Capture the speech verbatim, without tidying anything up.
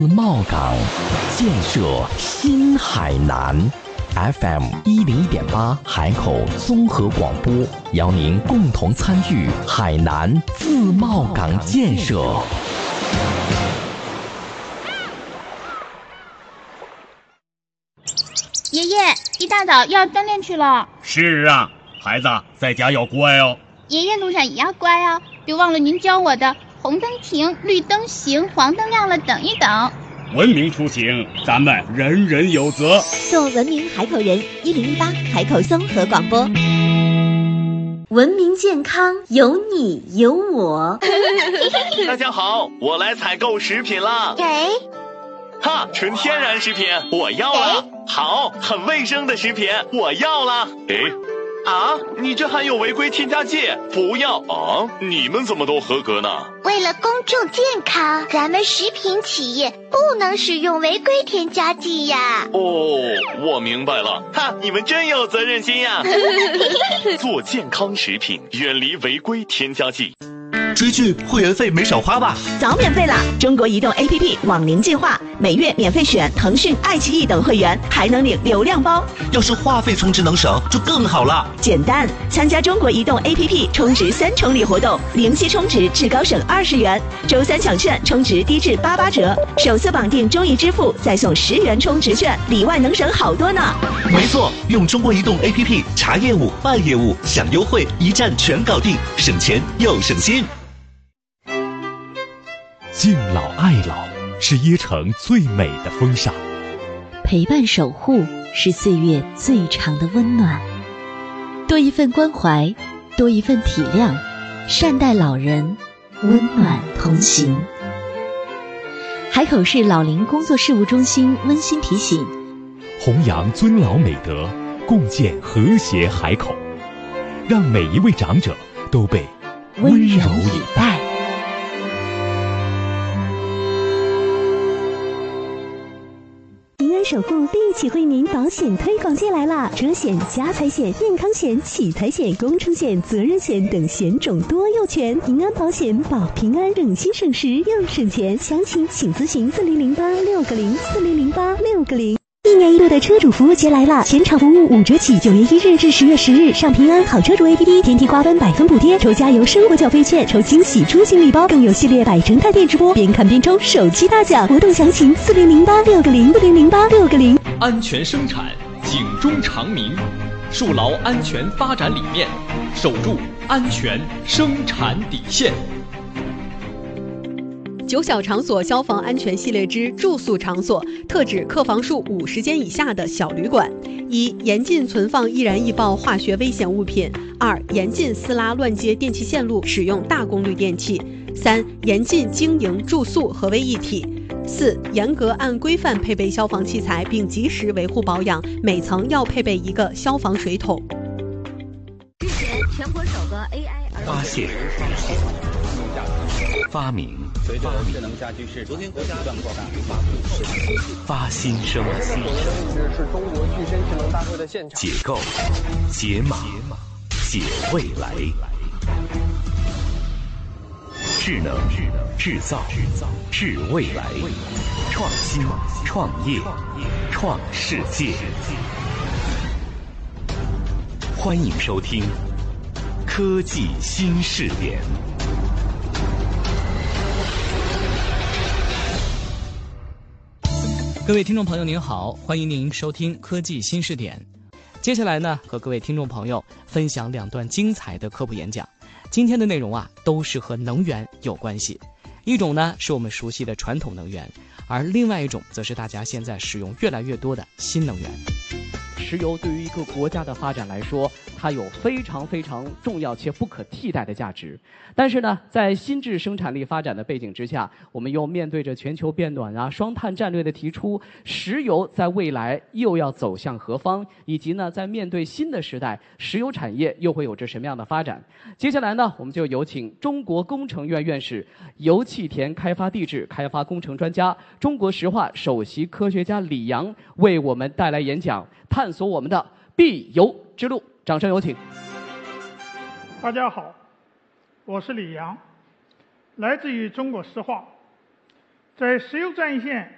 茂港建设新海南 F M 一零一点八海口综合广播，邀您共同参与海南自贸港建设。 爷爷，一大早要锻炼去了。 是啊，孩子在家要乖哦。 爷爷路上也要乖哦，别忘了您教我的红灯停，绿灯行，黄灯亮了等一等。 文明出行，咱们人人有责。 做文明海口人，一零一八海口综合广播。文明健康，有你有我。 大家好，我来采购食品了。 给。 哈，纯天然食品，我要了。好，很卫生的食品，我要了。诶。啊，你这含有违规添加剂，不要啊！你们怎么都合格呢？ 为了公众健康，咱们食品企业不能使用违规添加剂呀。 哦，我明白了，哈，你们真有责任心呀！做健康食品，远离违规添加剂。 追剧会员费没少花吧？ 早免费啦！中国移动 A P P 网龄计划，每月免费选腾讯、爱奇艺等会员，还能领流量包。 要是话费充值能省，就更好了。 简单，参加中国移动 A P P 充值三重礼活动，零息充值至高省二十元，周三抢券充值低至八八折，首次绑定中移支付再送十元充值券，里外能省好多呢。 没错，用中国移动 A P P 查业务、办业务、享优惠，一站全搞定，省钱又省心。 敬老爱老是椰城最美的风尚， 陪伴守护是岁月最长的温暖。多一份关怀，多一份体谅，善待老人，温暖同行。海口市老龄工作事务中心温馨提醒： 弘扬尊老美德，共建和谐海口，让每一位长者都被温柔以待。 守护立体惠民保险推广季来啦！车险、家财险、健康险、启财险、工程险、责任险等险种多又全，平安保险保平安，省心省时又省钱。详情请咨询四零零八六个零四零零八六个零。一年一度的车主服务节来了，全场服务五折起，九月一日至十月十日，上平安好车主 A P P 天梯瓜分百分补贴，抽加油生活缴费券，抽惊喜出行礼包，更有系列百城探店直播，边看边抽手机大奖。活动详情四零零八六个零四零零八六个零。 安全生产，警钟长鸣，树牢安全发展理念，守住安全生产底线。 九小场所消防安全系列之住宿场所，特指客房数五十间以下的小旅馆。一、严禁存放易燃易爆化学危险物品；二、严禁私拉乱接电气线路，使用大功率电器；三、严禁经营住宿合为一体；四、严格按规范配备消防器材，并及时维护保养，每层要配备一个消防水桶。 日前，全国首个 A I 发现、发明、 随着智能家居市场不断扩大， 发新生、 是中国具身智能大会的现场。 解构、解码、解未来。智能、制造、制未来，创新、创业、创世界。欢迎收听科技新视点。 各位听众朋友您好，欢迎您收听科技新视点。接下来呢，和各位听众朋友分享两段精彩的科普演讲。今天的内容啊，都是和能源有关系。一种呢是我们熟悉的传统能源，而另外一种则是大家现在使用越来越多的新能源。 石油对于一个国家的发展来说，它有非常非常重要且不可替代的价值。但是呢，在新质生产力发展的背景之下，我们又面对着全球变暖啊、双碳战略的提出，石油在未来又要走向何方？以及呢，在面对新的时代，石油产业又会有着什么样的发展？接下来呢，我们就有请中国工程院院士、油气田开发地质开发工程专家、中国石化首席科学家李阳为我们带来演讲，探索我们的必油之路。掌声有请。 大家好，我是李阳，来自于中国石化。在石油战线